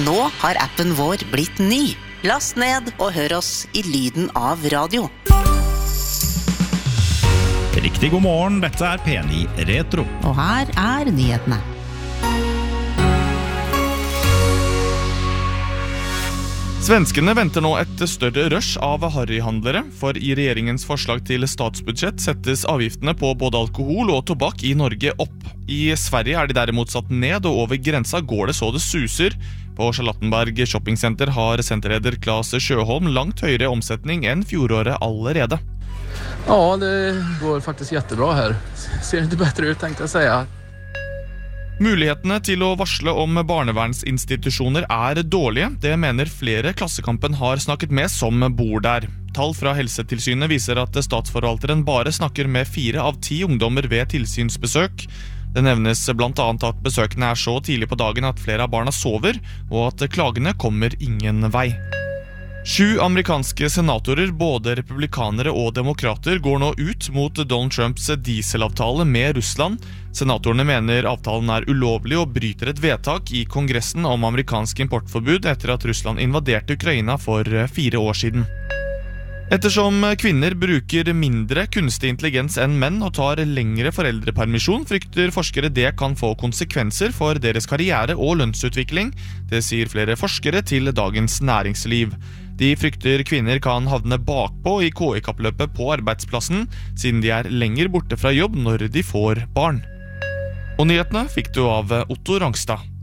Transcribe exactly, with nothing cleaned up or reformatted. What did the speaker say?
Nå har appen vår blitt ny. Last ned og hør oss i lyden av radio. Riktig god morgen, dette er P ni Retro. Og her er nyhetene. Svenskene venter nå et større rush av harryhandlere, for i regjeringens forslag til statsbudsjett settes avgiftene på både alkohol og tobakk i Norge opp. I Sverige er de derimot satt ned, og over grensa går det så det suser. På Charlottenberg Shoppingcenter har senterleder Claes Sjöholm langt høyere omsetning enn fjoråret allerede. Ja, det går faktisk jättebra her. Ser ikke bedre ut, tenkte jeg säga. Mulighetene til å varsle om barnevernsinstitusjoner er dårlige. Det mener flere Klassekampen har snakket med som bor der. Tall fra Helsetilsynet viser at statsforvalteren bare snakker med fire av ti ungdommer ved tilsynsbesøk. Det nevnes blant annet at besøkene er så tidlig på dagen at flere av barna sover, og at klagene kommer ingen vei. Sju amerikanske senatorer, både republikanere og demokrater, går nå ut mot Donald Trumps dieselavtale med Russland. Senatorene mener avtalen er ulovlig og bryter et vedtak i Kongressen om amerikansk importforbud etter at Russland invaderte Ukraina for fire år siden. Ettersom kvinner bruker mindre kunstig intelligens enn menn og tar lengre foreldrepermisjon, frykter forskere det kan få konsekvenser for deres karriere og lønnsutvikling. Det sier flere forskere til Dagens Næringsliv. De frykter kvinner kan havne bakpå i K I-kappløpet på arbeidsplassen, siden de er lenger borte fra jobb når de får barn. Og nyhetene fikk du av Otto Rangstad.